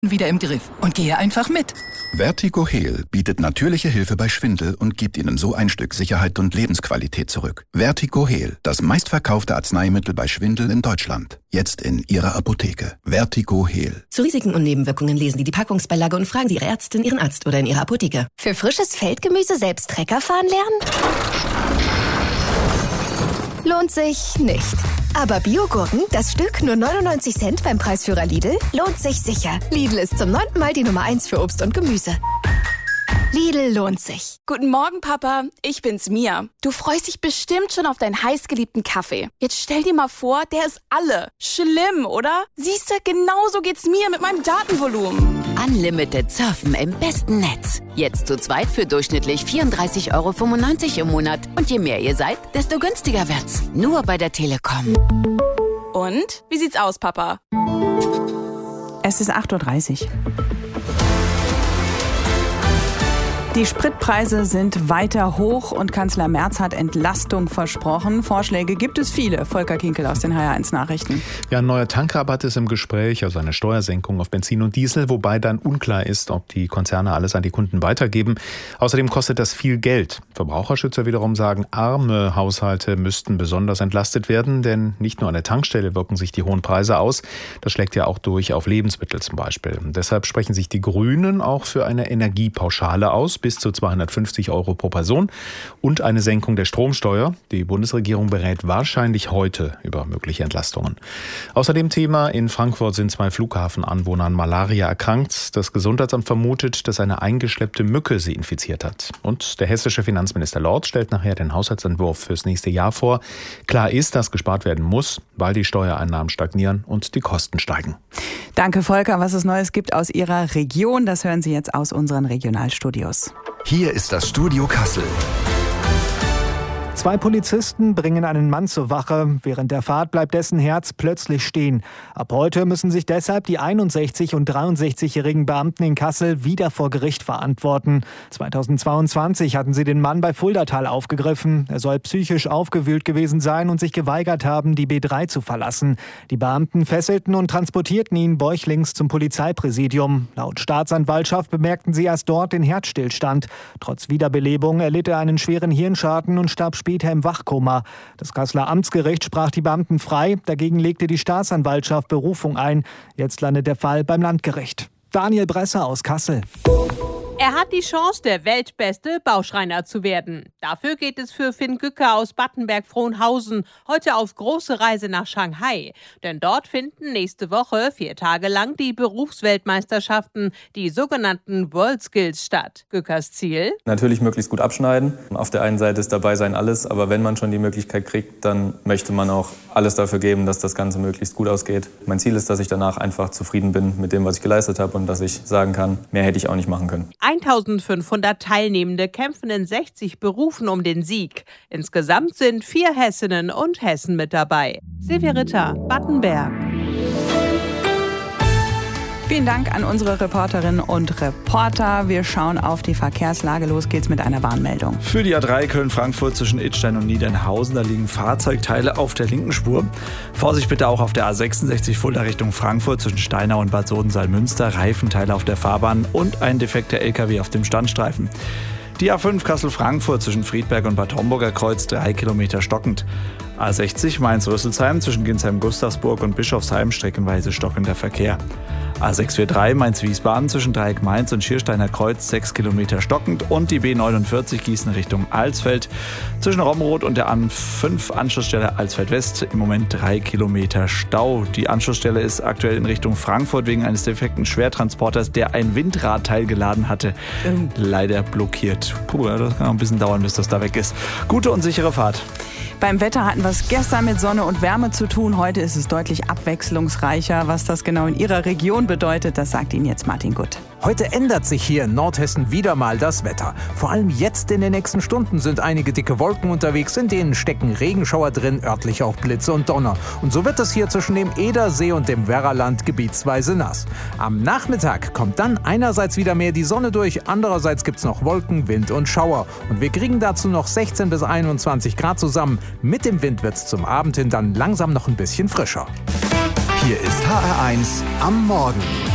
wieder im Griff und gehe einfach mit. Vertigo Heal bietet natürliche Hilfe bei Schwindel und gibt Ihnen so ein Stück Sicherheit und Lebensqualität zurück. Vertigo Heal, das meistverkaufte Arzneimittel bei Schwindel in Deutschland. Jetzt in Ihrer Apotheke. Vertigo Heal. Zu Risiken und Nebenwirkungen lesen Sie die Packungsbeilage und fragen Sie Ihre Ärztin, Ihren Arzt oder in Ihrer Apotheke. Für frisches Feldgemüse selbst Trecker fahren lernen? Lohnt sich nicht. Aber Biogurken, das Stück nur 99 Cent beim Preisführer Lidl, lohnt sich sicher. Lidl ist zum 9. Mal die Nummer 1 für Obst und Gemüse. Lidl lohnt sich. Guten Morgen, Papa. Ich bin's, Mia. Du freust dich bestimmt schon auf deinen heißgeliebten Kaffee. Jetzt stell dir mal vor, der ist alle. Schlimm, oder? Siehste, genauso geht's mir mit meinem Datenvolumen. Unlimited Surfen im besten Netz. Jetzt zu zweit für durchschnittlich 34,95 € im Monat. Und je mehr ihr seid, desto günstiger wird's. Nur bei der Telekom. Und? Wie sieht's aus, Papa? Es ist 8:30 Uhr. Die Spritpreise sind weiter hoch und Kanzler Merz hat Entlastung versprochen. Vorschläge gibt es viele. Volker Kinkel aus den HR1 Nachrichten. Ja, ein neuer Tankrabatt ist im Gespräch, also eine Steuersenkung auf Benzin und Diesel, wobei dann unklar ist, ob die Konzerne alles an die Kunden weitergeben. Außerdem kostet das viel Geld. Verbraucherschützer wiederum sagen, arme Haushalte müssten besonders entlastet werden, denn nicht nur an der Tankstelle wirken sich die hohen Preise aus. Das schlägt ja auch durch auf Lebensmittel zum Beispiel. Und deshalb sprechen sich die Grünen auch für eine Energiepauschale aus, bis zu 250 € pro Person und eine Senkung der Stromsteuer. Die Bundesregierung berät wahrscheinlich heute über mögliche Entlastungen. Außerdem Thema: In Frankfurt sind 2 Flughafenanwohner an Malaria erkrankt. Das Gesundheitsamt vermutet, dass eine eingeschleppte Mücke sie infiziert hat. Und der hessische Finanzminister Lorz stellt nachher den Haushaltsentwurf fürs nächste Jahr vor. Klar ist, dass gespart werden muss, weil die Steuereinnahmen stagnieren und die Kosten steigen. Danke, Volker. Was es Neues gibt aus Ihrer Region, das hören Sie jetzt aus unseren Regionalstudios. Hier ist das Studio Kassel. 2 Polizisten bringen einen Mann zur Wache. Während der Fahrt bleibt dessen Herz plötzlich stehen. Ab heute müssen sich deshalb die 61- und 63-jährigen Beamten in Kassel wieder vor Gericht verantworten. 2022 hatten sie den Mann bei Fuldatal aufgegriffen. Er soll psychisch aufgewühlt gewesen sein und sich geweigert haben, die B3 zu verlassen. Die Beamten fesselten und transportierten ihn bäuchlings zum Polizeipräsidium. Laut Staatsanwaltschaft bemerkten sie erst dort den Herzstillstand. Trotz Wiederbelebung erlitt er einen schweren Hirnschaden und starb später im Wachkoma. Das Kasseler Amtsgericht sprach die Beamten frei. Dagegen legte die Staatsanwaltschaft Berufung ein. Jetzt landet der Fall beim Landgericht. Daniel Bresser aus Kassel. Er hat die Chance, der weltbeste Bauschreiner zu werden. Dafür geht es für Finn Gücker aus Battenberg-Frohnhausen heute auf große Reise nach Shanghai. Denn dort finden nächste Woche 4 Tage lang die Berufsweltmeisterschaften, die sogenannten WorldSkills, statt. Gückers Ziel? Natürlich möglichst gut abschneiden. Auf der einen Seite ist dabei sein alles, aber wenn man schon die Möglichkeit kriegt, dann möchte man auch alles dafür geben, dass das Ganze möglichst gut ausgeht. Mein Ziel ist, dass ich danach einfach zufrieden bin mit dem, was ich geleistet habe und dass ich sagen kann, mehr hätte ich auch nicht machen können. 1500 Teilnehmende kämpfen in 60 Berufen um den Sieg. Insgesamt sind 4 Hessinnen und Hessen mit dabei. Silvia Ritter, Battenberg. Vielen Dank an unsere Reporterinnen und Reporter. Wir schauen auf die Verkehrslage. Los geht's mit einer Warnmeldung. Für die A3 Köln-Frankfurt zwischen Idstein und Niedernhausen, da liegen Fahrzeugteile auf der linken Spur. Vorsicht bitte auch auf der A66 Fulda Richtung Frankfurt zwischen Steinau und Bad Sodensalmünster. Reifenteile auf der Fahrbahn und ein defekter LKW auf dem Standstreifen. Die A5 Kassel-Frankfurt zwischen Friedberg und Bad Homburger Kreuz 3 Kilometer stockend. A60 Mainz-Rüsselsheim zwischen Ginsheim-Gustavsburg und Bischofsheim streckenweise stockender Verkehr. A643 Mainz-Wiesbaden zwischen Dreieck Mainz und Schiersteiner Kreuz 6 Kilometer stockend und die B49 Gießen Richtung Alsfeld zwischen Romroth und der A5 Anschlussstelle Alsfeld-West im Moment 3 Kilometer Stau. Die Anschlussstelle ist aktuell in Richtung Frankfurt wegen eines defekten Schwertransporters, der ein Windradteil geladen hatte, leider blockiert. Das kann auch ein bisschen dauern, bis das da weg ist. Gute und sichere Fahrt. Beim Wetter hatten wir es gestern mit Sonne und Wärme zu tun. Heute ist es deutlich abwechslungsreicher. Was das genau in Ihrer Region bedeutet, das sagt Ihnen jetzt Martin Gutt. Heute ändert sich hier in Nordhessen wieder mal das Wetter. Vor allem jetzt in den nächsten Stunden sind einige dicke Wolken unterwegs, in denen stecken Regenschauer drin, örtlich auch Blitze und Donner. Und so wird es hier zwischen dem Edersee und dem Werraland gebietsweise nass. Am Nachmittag kommt dann einerseits wieder mehr die Sonne durch, andererseits gibt's noch Wolken, Wind und Schauer. Und wir kriegen dazu noch 16 bis 21 Grad zusammen. Mit dem Wind wird's zum Abend hin dann langsam noch ein bisschen frischer. Hier ist HR1 am Morgen.